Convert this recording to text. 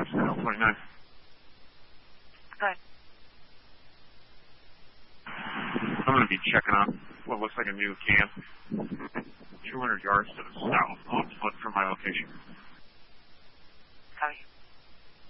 29. Okay. I'm going to be checking on what looks like a new camp 200 yards to the south off foot from my location.